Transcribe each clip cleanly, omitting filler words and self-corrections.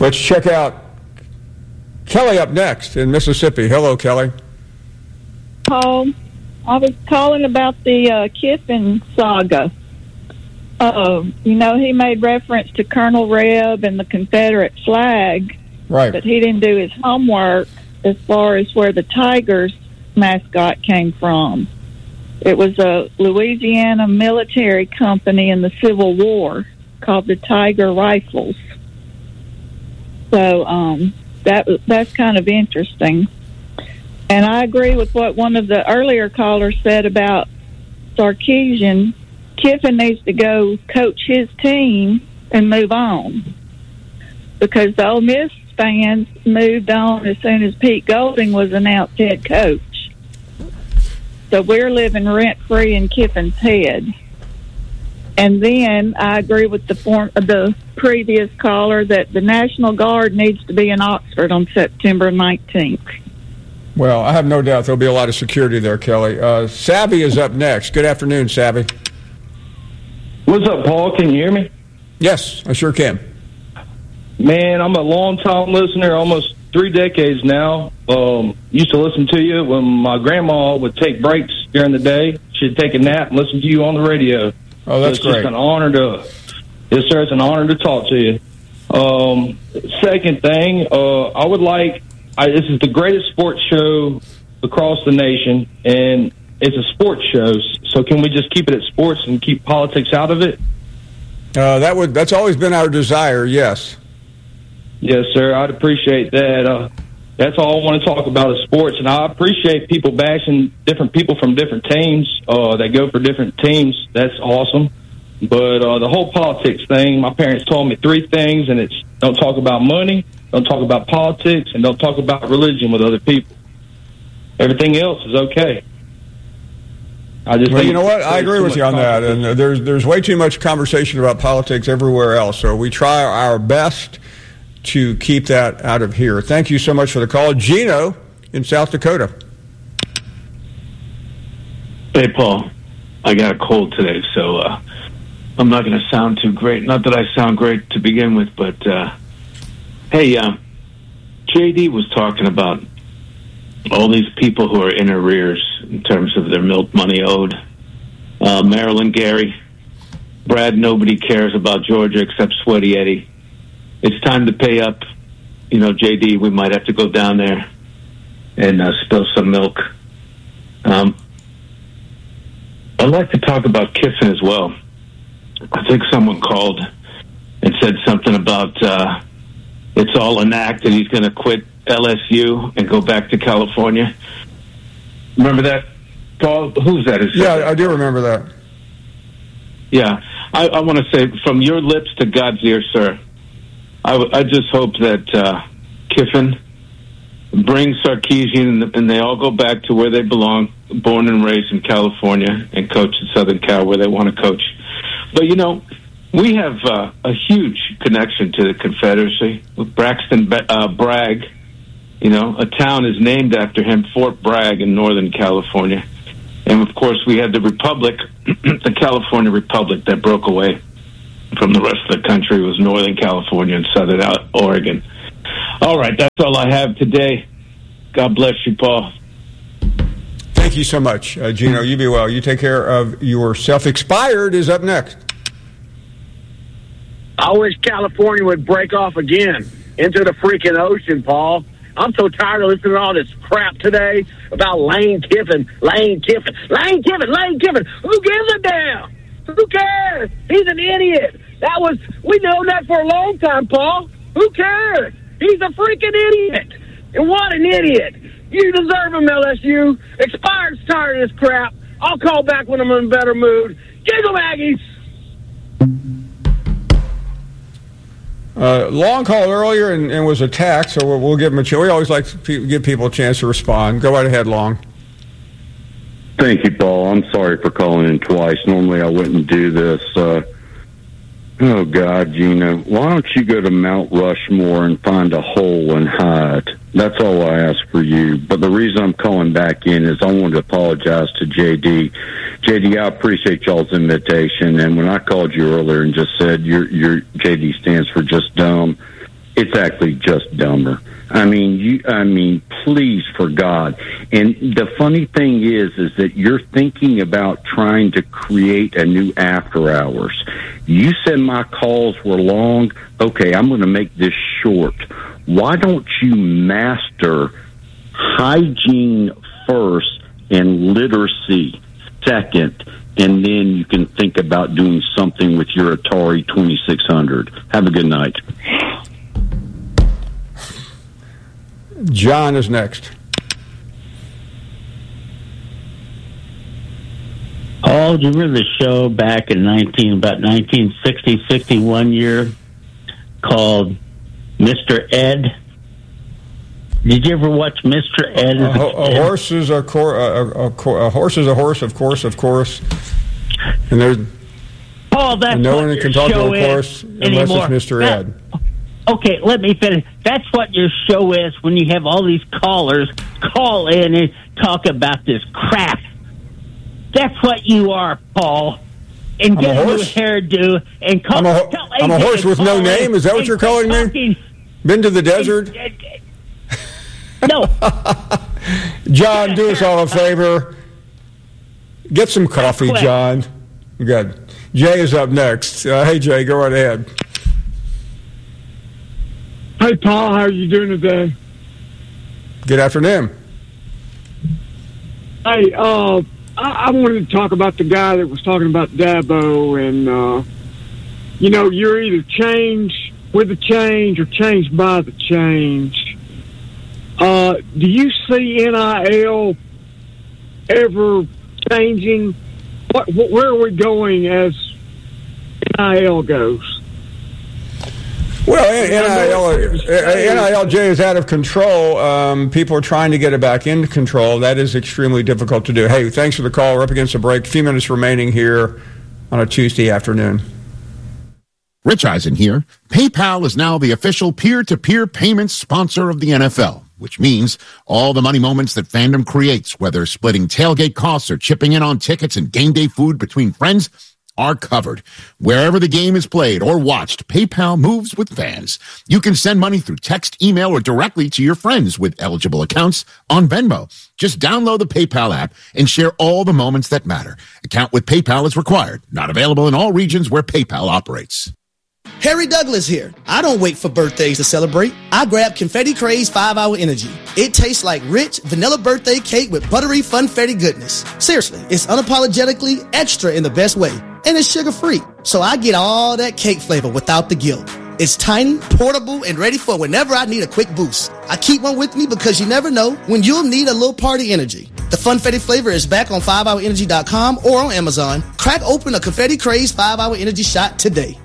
Let's check out Kelly up next in Mississippi. Hello, Kelly. Paul, I was calling about the Kiffin saga. He made reference to Colonel Reb and the Confederate flag, right? But he didn't do his homework as far as where the Tigers mascot came from. It was a Louisiana military company in the Civil War called the Tiger Rifles. So that's kind of interesting. And I agree with what one of the earlier callers said about Sarkisian. Kiffin needs to go coach his team and move on, because the Ole Miss fans moved on as soon as Pete Golding was announced head coach. So we're living rent-free in Kiffin's head. And then I agree with the previous caller that the National Guard needs to be in Oxford on September 19th. Well, I have no doubt there'll be a lot of security there, Kelly. Savvy is up next. Good afternoon, Savvy. What's up, Paul? Can you hear me? Yes, I sure can. Man, I'm a long-time listener, almost 3 decades now. Used to listen to you when my grandma would take breaks during the day. She'd take a nap and listen to you on the radio. Oh, that's great. It's an honor yes, sir, it's an honor to talk to you. Second thing, this is the greatest sports show across the nation, and it's a sports show. So can we just keep it at sports and keep politics out of it? That's always been our desire, yes. Yes, sir. I'd appreciate that. That's all I want to talk about is sports, and I appreciate people bashing different people from different teams that go for different teams. That's awesome. But the whole politics thing, my parents told me 3 things, and it's don't talk about money, don't talk about politics, and don't talk about religion with other people. Everything else is okay. Well, you know what? I agree with you on that. And there's way too much conversation about politics everywhere else. So we try our best to keep that out of here. Thank you so much for the call. Gino in South Dakota. Hey, Paul. I got a cold today, so I'm not going to sound too great. Not that I sound great to begin with, but hey, JD was talking about all these people who are in arrears in terms of their milk money owed. Marilyn Gary, Brad, nobody cares about Georgia except Sweaty Eddie. It's time to pay up. You know, JD, we might have to go down there and spill some milk. I'd like to talk about Kiffin as well. I think someone called and said something about it's all an act and he's going to quit LSU and go back to California. Remember that, Paul? Who's that? Yeah, I do remember that. Yeah. I want to say, from your lips to God's ear, sir, I just hope that Kiffin brings Sarkisian and they all go back to where they belong, born and raised in California, and coach in Southern Cal where they want to coach. But, you know, we have a huge connection to the Confederacy with Braxton Bragg. You know, a town is named after him, Fort Bragg in Northern California. And, of course, we had the Republic, the California Republic that broke away from the rest of the country. It was Northern California and Southern Oregon. All right, that's all I have today. God bless you, Paul. Thank you so much, Gino. You be well. You take care of yourself. Expired is up next. I wish California would break off again into the freaking ocean, Paul. I'm so tired of listening to all this crap today about Lane Kiffin. Who gives a damn? Who cares? He's an idiot. We know that for a long time, Paul. Who cares? He's a freaking idiot. And what an idiot. You deserve him, LSU. Expired's tired of this crap. I'll call back when I'm in a better mood. Giggle Aggies. Long call earlier and was attacked, so we'll give him a chance. We always like to give people a chance to respond. Go right ahead, Long. Thank you, Paul. I'm sorry for calling in twice. Normally I wouldn't do this. Oh, God, Gina, why don't you go to Mount Rushmore and find a hole and hide? That's all I ask for you. But the reason I'm calling back in is I wanted to apologize to JD. JD, I appreciate y'all's invitation. And when I called you earlier and just said your JD stands for just dumb, It's actually just dumber. I mean, please, for God. And the funny thing is that you're thinking about trying to create a new after hours. You said my calls were long. Okay, I'm going to make this short. Why don't you master hygiene first and literacy second, and then you can think about doing something with your Atari 2600. Have a good night. John is next. Oh, do you remember the show back in 1960, 61 year called Mr. Ed? Did you ever watch Mr. Ed? A horse is a horse is a horse, of course. And there's that's no what one your can talk to show a horse unless anymore. it's Mr. Ed. Okay, let me finish. That's what your show is when you have all these callers call in and talk about this crap. That's what you are, Paul. And get a new hairdo and call. I'm a horse with no name. Is that what you're calling me? Been to the desert? No. John, do us all a favor. Get some coffee, John. Good. Jay is up next. Hey, Jay, go right ahead. Hey, Paul, how are you doing today? Good afternoon. Hey, I wanted to talk about the guy that was talking about Dabo, and, you're either change with the change or change by the change. Do you see NIL ever changing? Where are we going as NIL goes? Well, NIL, Jay, is out of control. People are trying to get it back into control. That is extremely difficult to do. Hey, thanks for the call. We're up against a break. A few minutes remaining here on a Tuesday afternoon. Rich Eisen here. PayPal is now the official peer-to-peer payments sponsor of the NFL, which means all the money moments that fandom creates, whether splitting tailgate costs or chipping in on tickets and game day food between friends, are covered. Wherever the game is played or watched, PayPal moves with fans. You can send money through text, email, or directly to your friends with eligible accounts on Venmo. Just download the PayPal app and share all the moments that matter. Account with PayPal is required. Not available in all regions where PayPal operates. Harry Douglas here. I don't wait for birthdays to celebrate. I grab Confetti Craze 5-Hour Energy. It tastes like rich vanilla birthday cake with buttery funfetti goodness. Seriously, it's unapologetically extra in the best way. And it's sugar-free, so I get all that cake flavor without the guilt. It's tiny, portable, and ready for whenever I need a quick boost. I keep one with me because you never know when you'll need a little party energy. The Funfetti flavor is back on 5hourenergy.com or on Amazon. Crack open a Confetti Craze 5-Hour Energy shot today.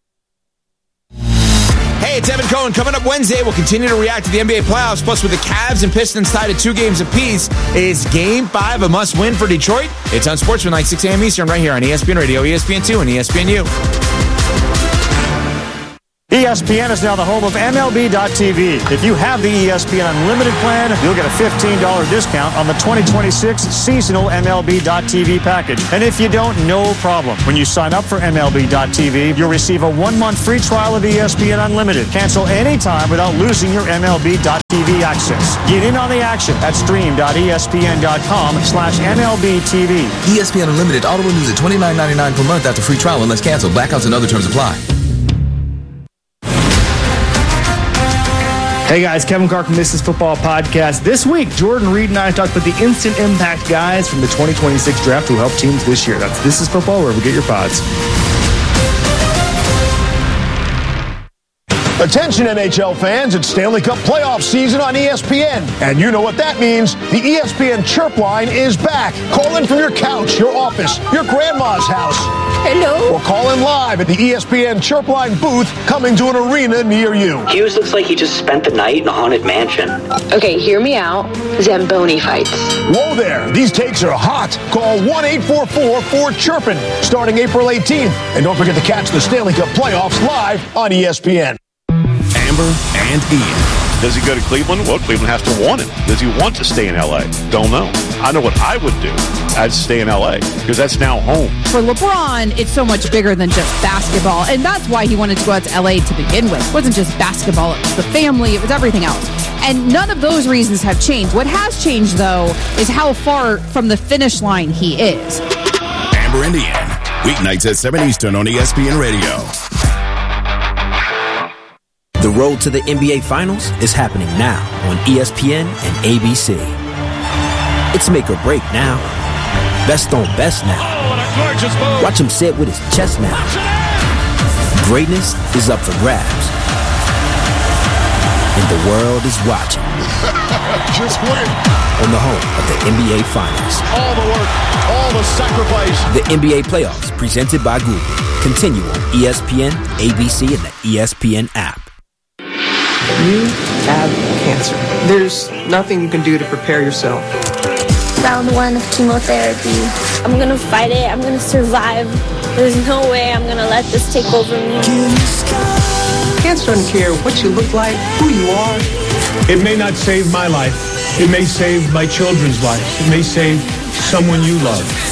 Hey, it's Evan Cohen. Coming up Wednesday, we'll continue to react to the NBA playoffs. Plus, with the Cavs and Pistons tied at 2 games apiece, is Game 5 a must-win for Detroit? It's on Sportsman, 6 a.m. Eastern, right here on ESPN Radio, ESPN2, and ESPNU. ESPN is now the home of MLB.tv. If you have the ESPN Unlimited plan, you'll get a $15 discount on the 2026 seasonal MLB.tv package. And if you don't, no problem. When you sign up for MLB.tv, you'll receive a 1-month free trial of ESPN Unlimited. Cancel anytime without losing your MLB.tv access. Get in on the action at stream.espn.com/MLBTV. ESPN Unlimited all renews at $29.99 per month after free trial unless canceled. Blackouts and other terms apply. Hey guys, Kevin Carr from This Is Football Podcast. This week, Jordan Reed and I talked about the instant impact guys from the 2026 draft who helped teams this year. That's This Is Football, wherever you get your pods. Attention NHL fans, it's Stanley Cup playoff season on ESPN. And you know what that means. The ESPN Chirp line is back. Call in from your couch, your office, your grandma's house. Hello. Or call in live at the ESPN Chirp line booth coming to an arena near you. Hughes looks like he just spent the night in a haunted mansion. Okay, hear me out. Zamboni fights. Whoa there. These takes are hot. Call 1-844-4-CHIRPIN starting April 18th. And don't forget to catch the Stanley Cup playoffs live on ESPN. Amber and Ian. Does he go to Cleveland? Well, Cleveland has to want him. Does he want to stay in L.A.? Don't know. I know what I would do. I'd stay in L.A. because that's now home. For LeBron, it's so much bigger than just basketball, and that's why he wanted to go out to L.A. to begin with. It wasn't just basketball, it was the family, it was everything else. And none of those reasons have changed. What has changed, though, is how far from the finish line he is. Amber and Ian, weeknights at 7 Eastern on ESPN Radio. The road to the NBA Finals is happening now on ESPN and ABC. It's make or break now. Best on best now. Watch him sit with his chest now. Greatness is up for grabs. And the world is watching. Just win. On the home of the NBA Finals. All the work, all the sacrifice. The NBA Playoffs, presented by Google. Continue on ESPN, ABC, and the ESPN app. You have cancer. There's nothing you can do to prepare yourself. Round 1 of chemotherapy. I'm going to fight it. I'm going to survive. There's no way I'm going to let this take over me. Cancer doesn't care what you look like, who you are. It may not save my life. It may save my children's lives. It may save someone you love.